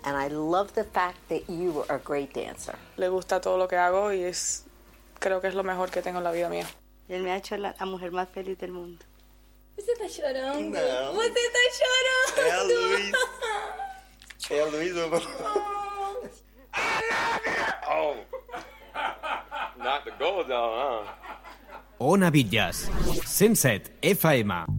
And I love the fact that you are a great dancer. Le gusta todo lo que hago y creo que es lo mejor que tengo en la vida mía. Él me ha hecho la mujer más feliz del mundo. Você tá chorando? Não. Você tá chorando? É a Luiz. É a Luiz. Oh. Not the gold though, huh? Ona Bitlles, 107 FM.